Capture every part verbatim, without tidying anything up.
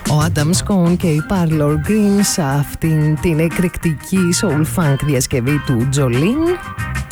Ο Adam Scone και η Parlor Green σε αυτήν την εκρηκτική soul funk διασκευή του Jolene.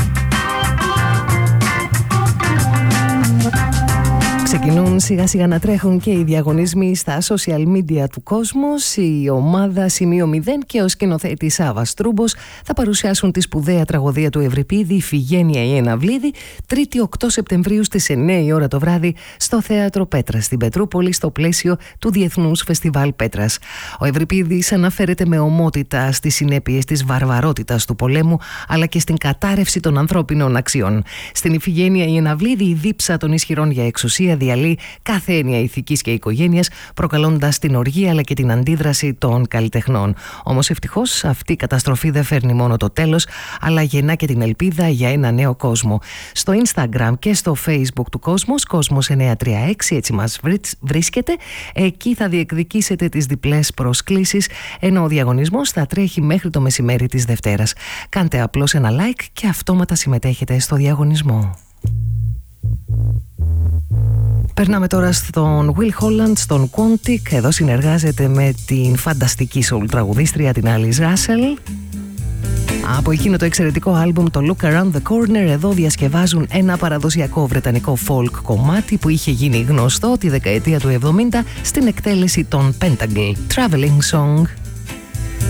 Ξεκινούν σιγά σιγά να τρέχουν και οι διαγωνισμοί στα social media του κόσμου. Η ομάδα Σημείο μηδέν και ο σκηνοθέτης Σάββας Τρούμπος θα παρουσιάσουν τη σπουδαία τραγωδία του Ευρυπίδη «Ιφηγένεια η Εναυλίδη» Τρίτη οκτώ Σεπτεμβρίου στις εννιά η ώρα το βράδυ στο Θέατρο Πέτρας στην Πετρούπολη, στο πλαίσιο του Διεθνούς Φεστιβάλ Πέτρας. Ο Ευρυπίδης αναφέρεται με ομότητα στις συνέπειες της βαρβαρότητας του πολέμου αλλά και στην κατάρρευση των ανθρώπινων αξιών. Στην Ιφηγένεια η Εναυλίδη η δίψα των ισχυρών για εξουσία διαλύει κάθε έννοια ηθικής και οικογένειας, προκαλώντας την οργή αλλά και την αντίδραση των καλλιτεχνών. Όμως ευτυχώς αυτή η καταστροφή δεν φέρνει μόνο το τέλος, αλλά γεννά και την ελπίδα για ένα νέο κόσμο. Στο Instagram και στο Facebook του Κόσμος, Κόσμος εννιακόσια τριάντα έξι, έτσι μας βρίσκεται. Εκεί θα διεκδικήσετε τις διπλές προσκλήσεις, ενώ ο διαγωνισμός θα τρέχει μέχρι το μεσημέρι της Δευτέρας. Κάντε απλώς ένα like και αυτόματα συμμετέχετε στο διαγωνισμό. Περνάμε τώρα στον Will Holland, στον Quantic. Εδώ συνεργάζεται με την φανταστική soul τραγουδίστρια την Alice Russell. Από εκείνο το εξαιρετικό άλμπουμ, το Look Around the Corner, εδώ διασκευάζουν ένα παραδοσιακό βρετανικό folk κομμάτι που είχε γίνει γνωστό τη δεκαετία του εβδομήντα στην εκτέλεση των Pentagle, Traveling Song.